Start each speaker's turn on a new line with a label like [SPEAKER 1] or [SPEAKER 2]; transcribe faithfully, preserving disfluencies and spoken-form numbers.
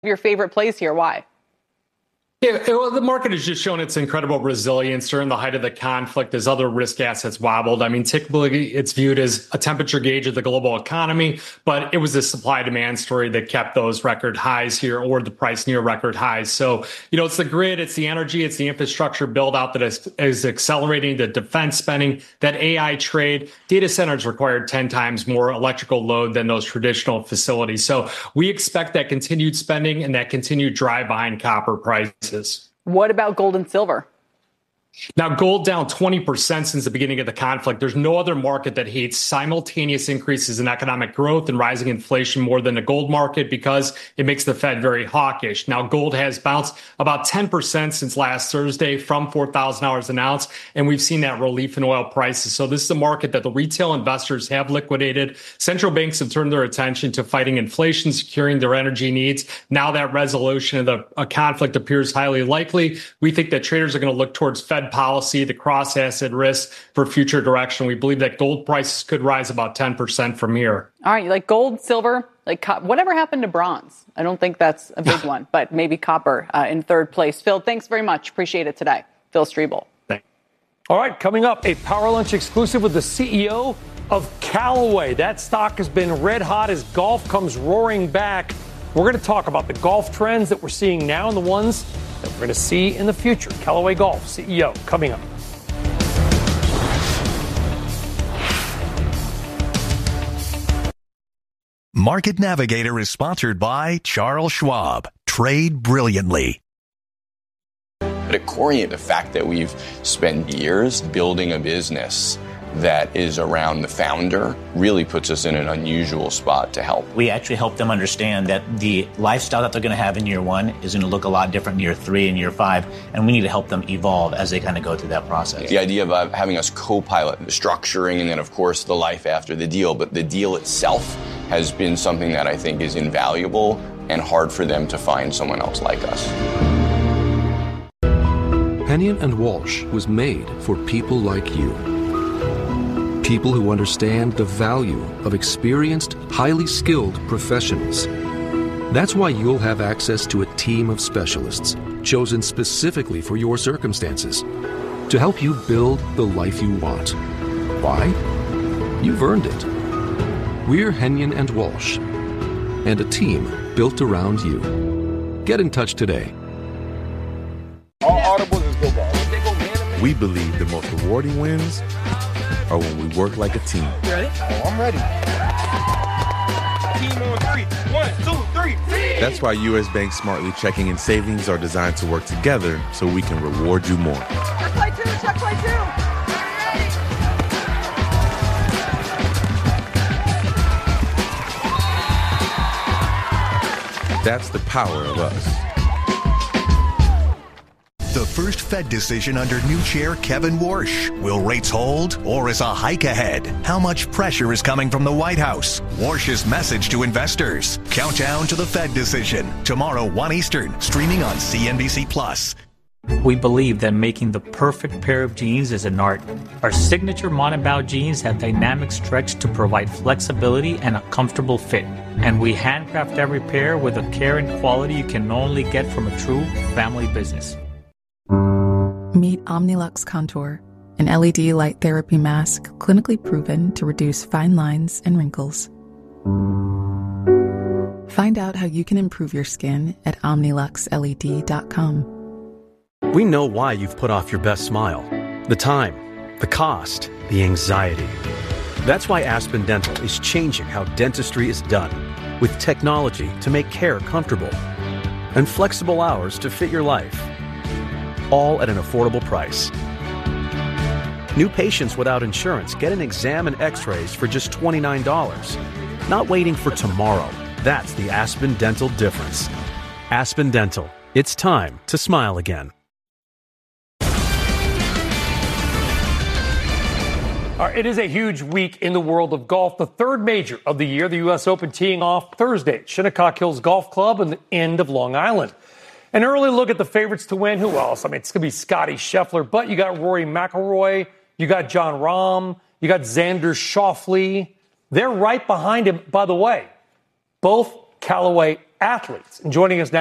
[SPEAKER 1] your favorite plays here. Why?
[SPEAKER 2] Yeah, well, the market has just shown its incredible resilience during the height of the conflict as other risk assets wobbled. I mean, typically it's viewed as a temperature gauge of the global economy, but it was the supply demand story that kept those record highs here, or the price near record highs. So, you know, it's the grid, it's the energy, it's the infrastructure build out that is, is accelerating the defense spending, that A I trade. Data centers required ten times more electrical load than those traditional facilities. So we expect that continued spending and that continued drive behind copper prices.
[SPEAKER 1] What about gold and silver?
[SPEAKER 2] Now, gold down twenty percent since the beginning of the conflict. There's no other market that hates simultaneous increases in economic growth and rising inflation more than the gold market, because it makes the Fed very hawkish. Now, gold has bounced about ten percent since last Thursday from four thousand dollars an ounce, and we've seen that relief in oil prices. So this is a market that the retail investors have liquidated. Central banks have turned their attention to fighting inflation, securing their energy needs. Now that resolution of the a conflict appears highly likely. We think that traders are going to look towards Fed policy to cross asset risk for future direction. We believe that gold prices could rise about ten percent from here.
[SPEAKER 1] All right, like gold, silver, like co- whatever happened to bronze? I don't think that's a big one, but maybe copper uh, in third place. Phil, thanks very much. Appreciate it today. Phil Strebel.
[SPEAKER 3] Thanks. All right, coming up, a Power Lunch exclusive with the C E O of Callaway. That stock has been red hot as golf comes roaring back. We're going to talk about the golf trends that we're seeing now and the ones that we're going to see in the future. Callaway Golf C E O coming up.
[SPEAKER 4] Market Navigator is sponsored by Charles Schwab. Trade brilliantly.
[SPEAKER 5] At Corient, the fact that we've spent years building a business that is around the founder really puts us in an unusual spot to help.
[SPEAKER 6] We actually help them understand that the lifestyle that they're going to have in year one is going to look a lot different in year three and year five, and we need to help them evolve as they kind of go through that process.
[SPEAKER 5] The idea of having us co-pilot the structuring and then, of course, the life after the deal, but the deal itself has been something that I think is invaluable and hard for them to find someone else like us.
[SPEAKER 7] Hennion and Walsh was made for people like you. People who understand the value of experienced, highly skilled professionals. That's why you'll have access to a team of specialists chosen specifically for your circumstances to help you build the life you want. Why? You've earned it. We're Hennion and Walsh, and a team built around you. Get in touch today.
[SPEAKER 8] All audibles is go ball.
[SPEAKER 9] We believe the most rewarding wins are when we work like a team.
[SPEAKER 8] You ready? Oh, I'm ready. Team on three. One, two, three. Team.
[SPEAKER 9] That's why U S Bank Smartly Checking and Savings are designed to work together so we can reward you more.
[SPEAKER 8] Check play two, check play two.
[SPEAKER 9] That's the power of us.
[SPEAKER 4] The first Fed decision under new chair Kevin Warsh. Will rates hold or is a hike ahead? How much pressure is coming from the White House? Warsh's message to investors. Countdown to the Fed decision. Tomorrow, one Eastern. Streaming on C N B C Plus.
[SPEAKER 10] We believe that making the perfect pair of jeans is an art. Our signature Monabao jeans have dynamic stretch to provide flexibility and a comfortable fit. And we handcraft every pair with a care and quality you can only get from a true family business.
[SPEAKER 11] Meet Omnilux Contour, an L E D light therapy mask clinically proven to reduce fine lines and wrinkles. Find out how you can improve your skin at omnilux L E D dot com.
[SPEAKER 12] We know why you've put off your best smile. The time, the cost, the anxiety. That's why Aspen Dental is changing how dentistry is done, with technology to make care comfortable and flexible hours to fit your life. All at an affordable price. New patients without insurance get an exam and x-rays for just twenty-nine dollars. Not waiting for tomorrow. That's the Aspen Dental difference. Aspen Dental. It's time to smile again.
[SPEAKER 3] All right, it is a huge week in the world of golf. The third major of the year, the U S Open teeing off Thursday at Shinnecock Hills Golf Club on the end of Long Island. An early look at the favorites to win. Who else? I mean, it's going to be Scotty Scheffler, but you got Rory McIlroy, you got Jon Rahm, you got Xander Schauffele. They're right behind him, by the way. Both Callaway athletes. And joining us now